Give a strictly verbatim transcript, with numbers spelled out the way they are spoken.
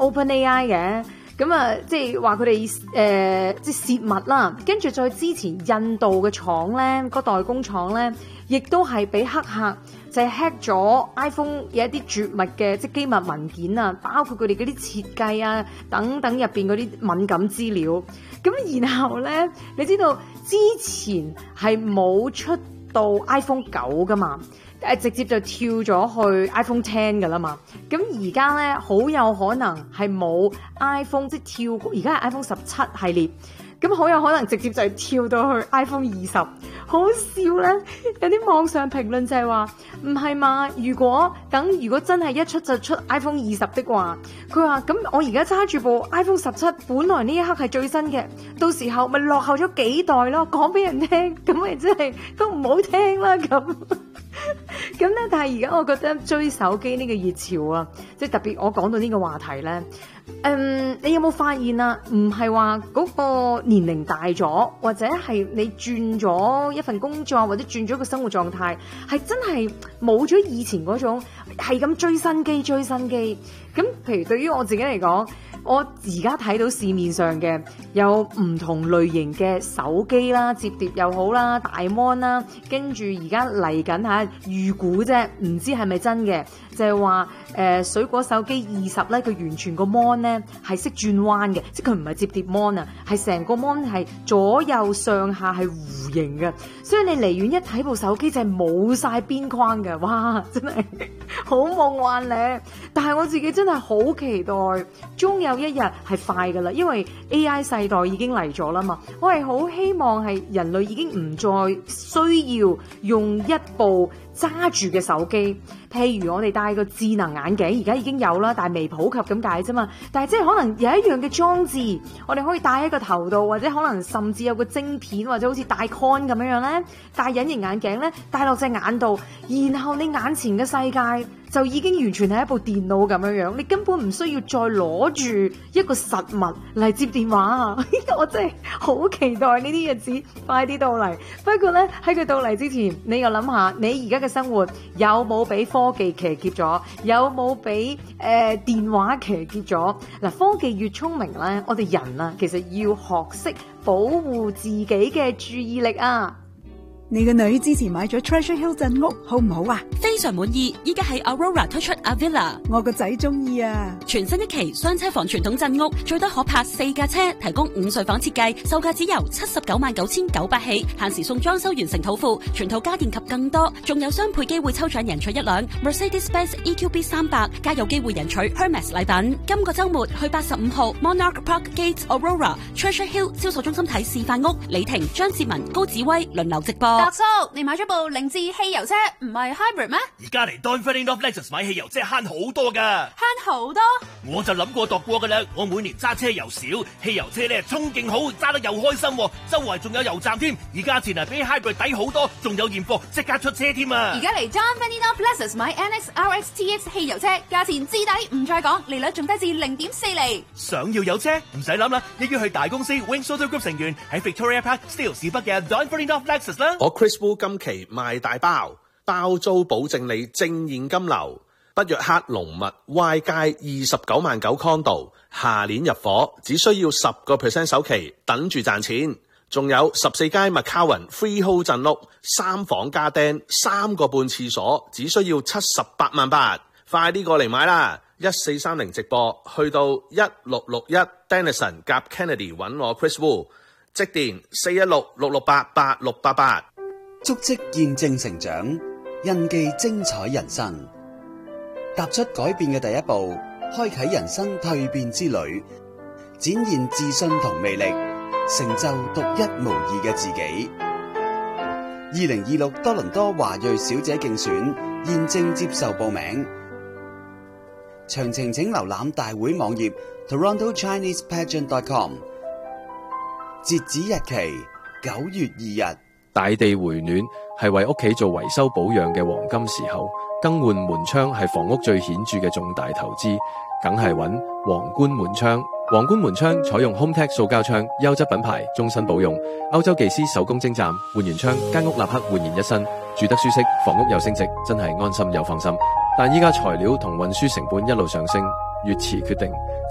OpenAI 嘅。咁啊，即係話佢哋誒即係泄密啦，跟住再之前印度嘅廠咧，個代工廠咧，亦都係俾黑客就係 hack 咗 iPhone 有一啲絕密嘅即係機密文件啊，包括佢哋嗰啲設計啊等等入邊嗰啲敏感資料。咁然後咧，你知道之前係冇出到 iPhone 九噶嘛？誒直接就跳咗去 iPhone Ten 㗎啦嘛，咁而家咧好有可能係冇 iPhone 即係跳過，而家係 iPhone 十七系列，咁好有可能直接就係跳到去 iPhone 二十，好笑咧！有啲網上評論就係話唔係嘛，如果等如果真係一出就出 iPhone 二十的話，佢話咁我而家揸住部 iPhone 十七，本來呢一刻係最新嘅，到時候咪落後咗幾代咯，講俾人聽，咁咪真係都唔好聽啦咁。咁咧，但係而家我覺得追手機呢個熱潮啊，即係特別我講到呢個話題咧，嗯，你有冇發現啊？唔係話嗰個年齡大咗，或者係你轉咗一份工作，或者轉咗個生活狀態，係真係冇咗以前嗰種係咁追新機追新機。咁譬如對於我自己嚟講，我而家睇到市面上嘅有唔同類型嘅手機啦，摺疊又好啦，大 mon 啦，跟住而家嚟緊嚇預估啫，唔知係咪真嘅，就係話誒水果手機二十咧，佢完全個 mon 咧係識轉彎嘅，即係佢唔係摺疊 mon 啊，係成個 mon 係左右上下係弧形嘅，所以你離遠一睇部手機就係冇晒邊框嘅，哇！真係好夢幻咧。但係我自己真係好期待，終有一日係快噶啦，因為 A I 世代已經嚟咗啦嘛。我係好希望係人類已經唔再需要用一部揸住嘅手機，譬如我哋戴個智能眼鏡，而家已經有啦，但係未普及咁解啫嘛。但係即係可能有一樣嘅裝置，我哋可以戴喺個頭度，或者可能甚至有個晶片，或者好似戴 con 咁樣樣咧，戴隱形眼鏡咧，戴落隻眼度，然後你眼前嘅世界就已經完全係一部電腦咁樣樣，你根本唔需要再攞住一個實物嚟接電話啊！我真係好期待呢啲日子快啲到嚟。不過咧，喺佢到嚟之前，你又諗下，你而家嘅生活有冇俾科技騎劫咗？有冇俾誒電話騎劫咗？嗱，科技越聰明咧，我哋人啊，其實要學識保護自己嘅注意力啊！ 你個女之前買咗 Treasure Hill 鎮屋，好唔好啊？ 非常滿意，依家喺 Aurora 推出 Avila， 我個仔中意啊！ 全新一期雙車房傳統鎮屋，最多可泊四架車，提供五睡房設計，售價只由七十九萬九千九百起，限時送裝修完成土庫，全套家電及更多，仲有雙倍機會抽獎贏取一輛 Mercedes-Benz E Q B 三百，加有機會贏取 Hermes 禮品。今個週末去八十五號 Monarch Park Gate Aurora Treasure Hill 銷售中心睇示範屋，李婷、張志文、高子威輪流直播。 達叔，你買咗部凌志汽油車，唔係 hybrid 咩？ 而家嚟 Donford North Lexus 買汽油車慳好多噶， 慳好多？ 我就諗過度過噶啦。我每年揸車又少，汽油車咧充勁好，揸得又開心，周圍仲有油站添，而價錢啊比 hybrid 抵好多，仲有現貨即刻出車添啊！ 而家嚟 Donford North Lexus 買 N X R X T X 汽油車，價錢至抵，唔再講，利率仲低至零點四厘。 想要有車唔使諗啦，一於去大公司 Wings Auto Group 成員喺 Victoria Park Steeles 市北嘅 Donford North Lexus 啦。 我 Chris Wu 今期賣大包，包租保證你正現金流。北約克龍物 Y 街二十九萬九 condo， 下年入伙，只需要十個 percent 首期，等住賺錢。仲有十四街 McCowan Freehold 鎮屋，三房加釘，三個半廁所，只需要七十八萬八。快啲過嚟買啦！一四三零直播去到一六六一 Denison 夾 Kennedy 揾我 Chris Wu， 即電四一六六六八八六八八。 足跡見證成長，印記精彩人生。踏出改變嘅第一步，開啟人生蛻變之旅，展現自信同魅力，成就獨一無二嘅自己。二零二六多倫多華裔小姐競選現正接受報名，詳情請瀏覽大會網頁 Toronto Chinese Pageant dot com。截止日期九月二日。 大地回暖係為屋企做維修保養嘅黃金時候，更換門窗係房屋最顯著嘅重大投資，梗係揾皇冠門窗。皇冠門窗採用 HomeTech 塑膠窗，優質品牌，終身保用。歐洲技師手工精湛，換完窗間屋立刻煥然一新，住得舒適，房屋又升值，真係安心又放心。但依家材料同運輸成本一路上升，越遲決定